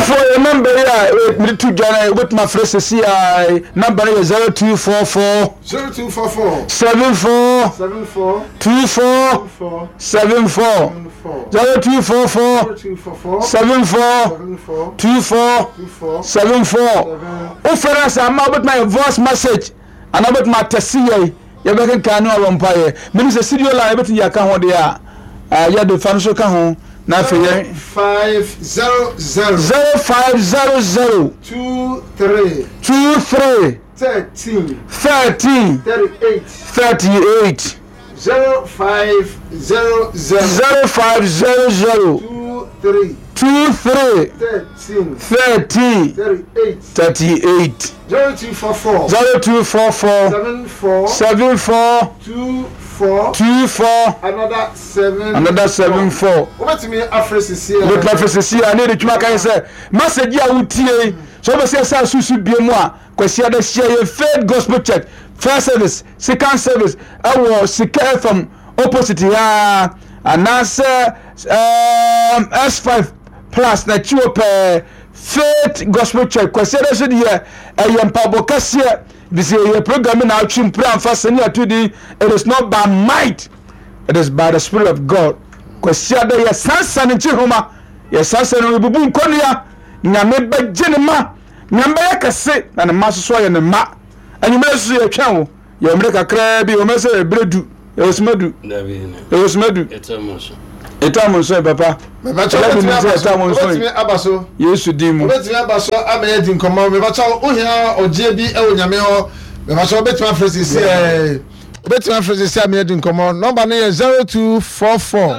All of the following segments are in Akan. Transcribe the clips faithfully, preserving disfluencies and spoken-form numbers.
for a number here, me to join with my friends C I number is zero two four four zero two four four seven four seven four two four seven four zero two four four seven four two four seven four. Oh, friends, I'm out with my voice message and about my tessie. You better can no empire. Minister Sidio la everything you can hold there. Ah, yeah, the financial can home. Now for you. Five zero zero Zero five zero zero two three two three thirteen thirteen thirty-eight thirty-eight zero five zero zero zero five zero zero two three two three thirteen thirteen thirty-eight thirty-eight zero two four four zero two four four seven four seven four two four two four another seven another seven four. What me Africa here? The prophecy I need to make I say message ya utie so be say say susu bie mu a kwesi ada share faith gospel church first service second service awo sika from opposite ya anasa um S five plus na chiwo pe faith gospel church kwesi ada so de ayempa bokase this is a program na atwim plan for senior to the it is not by might it is by the spirit of God. Kwesi ada ya sansa ne chihoma ya sansa ne bubu nkonia nyame bagye ne ma nyame ya kase na ne ma so ya ne ma anyuma so ya twan ya mre kakra bi o mese ebredu ya osmadu ya osmadu etamonso etamonso papa me ba cha etamonso me abaso Yesu dimu betimi abaso ameye di nkomo me ba cha ohia ogie bi e onyame ho me ba cha betimi afresi si eh betimi afresi si ameye di nkomo number na zero two four four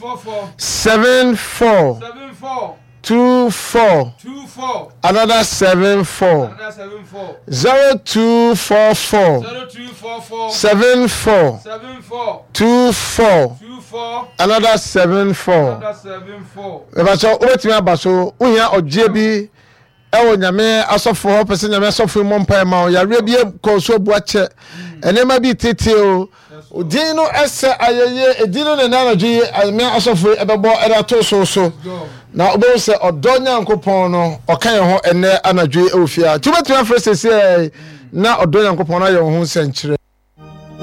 seven four two four another seven four zero two four four seven four two four another seven four. Ebacho obetimi abaso ohia ogie bi ewo nyame asofo ho pese nyame asofo mo mpa ma o yare bi ko so buache enema bi tete o odin no ese ayeye edin no na anadwi ame asofo ebebo era to so so na obo se odonya nkopon no okan ho ene anadwi ofia tubetimi afrese se na odonya nkopon na ye ho senkyere